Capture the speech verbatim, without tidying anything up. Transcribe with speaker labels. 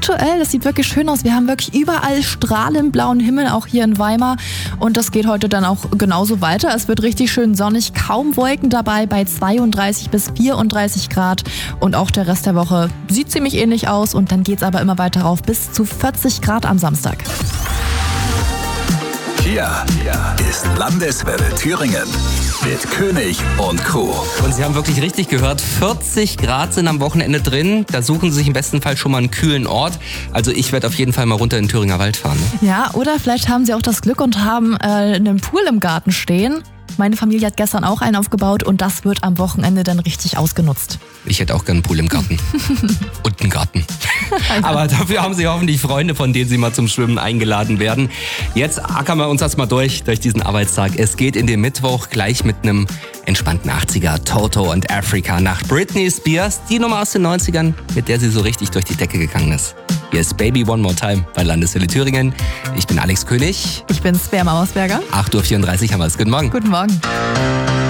Speaker 1: aktuell, das sieht wirklich schön aus. Wir haben wirklich überall strahlend blauen Himmel, auch hier in Weimar. Und das geht heute dann auch genauso weiter. Es wird richtig schön sonnig, kaum Wolken dabei bei zweiunddreißig bis vierunddreißig Grad. Und auch der Rest der Woche sieht ziemlich ähnlich aus. Und dann geht es aber immer weiter rauf bis zu vierzig Grad am Samstag.
Speaker 2: Hier ist Landeswelle Thüringen mit König und Kuh.
Speaker 3: Und Sie haben wirklich richtig gehört, vierzig Grad sind am Wochenende drin. Da suchen Sie sich im besten Fall schon mal einen kühlen Ort. Also ich werde auf jeden Fall mal runter in den Thüringer Wald fahren. Ne?
Speaker 1: Ja, oder vielleicht haben Sie auch das Glück und haben äh, einen Pool im Garten stehen. Meine Familie hat gestern auch einen aufgebaut und das wird am Wochenende dann richtig ausgenutzt.
Speaker 3: Ich hätte auch gerne einen Pool im Garten. Und einen Garten. Aber dafür haben Sie hoffentlich Freunde, von denen Sie mal zum Schwimmen eingeladen werden. Jetzt ackern wir uns erstmal durch, durch diesen Arbeitstag. Es geht in den Mittwoch gleich mit einem entspannten achtziger Toto und Africa nach Britney Spears. Die Nummer aus den neunzigern, mit der sie so richtig durch die Decke gegangen ist. Hier ist Baby One More Time bei Landeswelle Thüringen. Ich bin Alex König.
Speaker 1: Ich bin Svea Mauersberger.
Speaker 3: acht Uhr vierunddreißig haben wir es. Guten Morgen.
Speaker 1: Guten Morgen.